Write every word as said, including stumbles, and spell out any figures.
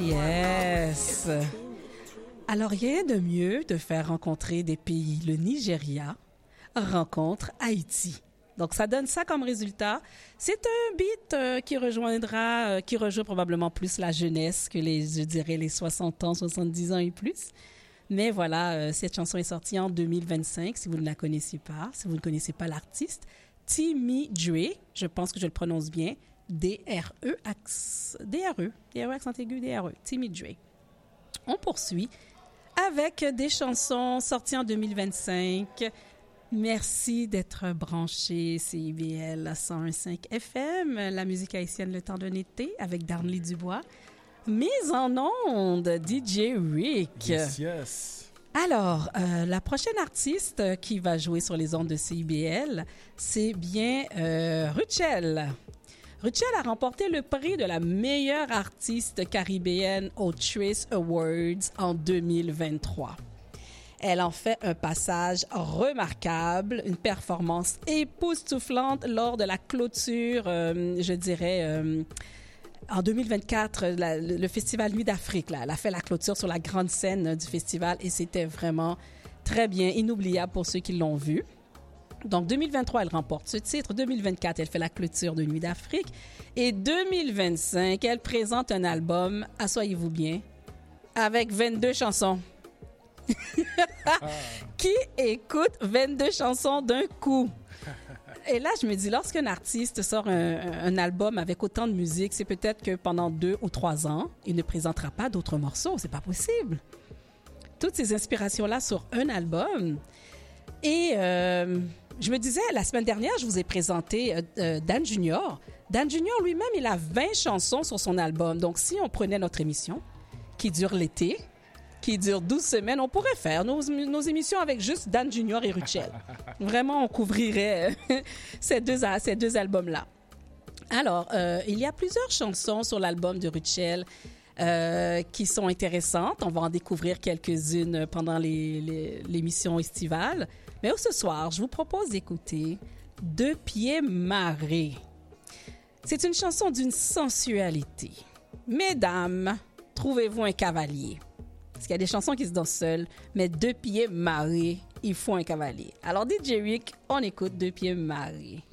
Yes. Alors, rien de mieux de faire rencontrer des pays. Le Nigeria rencontre Haïti. Donc, ça donne ça comme résultat. C'est un beat euh, qui rejoindra, euh, qui rejoint probablement plus la jeunesse que les, je dirais, les soixante ans, soixante-dix ans et plus. Mais voilà, euh, cette chanson est sortie en deux mille vingt-cinq, si vous ne la connaissez pas, si vous ne connaissez pas l'artiste. Timmy Dre, je pense que je le prononce bien, D R E, D R E, D R E, accent aigu, D R E, Timmy Dre. On poursuit avec des chansons sorties en deux mille vingt-cinq. Merci d'être branché C I B L à cent un virgule cinq F M, la musique haïtienne le temps d'un été avec Darnley Dubois. Mise en onde, D J Rick. Yes, yes. Alors, euh, la prochaine artiste qui va jouer sur les ondes de C I B L, c'est bien euh, Rutchel. Rutchel a remporté le prix de la meilleure artiste caribéenne aux Trace Awards en deux mille vingt-trois. Elle en fait un passage remarquable, une performance époustouflante lors de la clôture, euh, je dirais, euh, en deux mille vingt-quatre, la, le, le festival Nuit d'Afrique. Là, elle a fait la clôture sur la grande scène du festival et c'était vraiment très bien, inoubliable pour ceux qui l'ont vu. Donc, deux mille vingt-trois, elle remporte ce titre. deux mille vingt-quatre, elle fait la clôture de Nuit d'Afrique. Et deux mille vingt-cinq, elle présente un album, asseyez-vous bien, avec vingt-deux chansons. ah. Qui écoute vingt-deux chansons d'un coup? Et là, je me dis, lorsqu'un artiste sort un, un album avec autant de musique, c'est peut-être que pendant deux ou trois ans, il ne présentera pas d'autres morceaux. C'est pas possible. Toutes ces inspirations-là sur un album. Et euh, je me disais, la semaine dernière, je vous ai présenté euh, euh, Dan Junior. Dan Junior lui-même, il a vingt chansons sur son album. Donc, si on prenait notre émission, qui dure l'été, qui dure douze semaines, on pourrait faire nos, nos émissions avec juste Dan Junior et Rutchel. Vraiment, on couvrirait ces, deux, ces deux albums-là. Alors, euh, il y a plusieurs chansons sur l'album de Rutchel euh, qui sont intéressantes. On va en découvrir quelques-unes pendant les, les, l'émission estivale. Mais ce soir, je vous propose d'écouter « Deux pieds marrés ». C'est une chanson d'une sensualité. Mesdames, trouvez-vous un cavalier. Parce qu'il y a des chansons qui se dansent seules, mais deux pieds marrés, il faut un cavalier. Alors, D J Rick, on écoute Deux pieds marrés.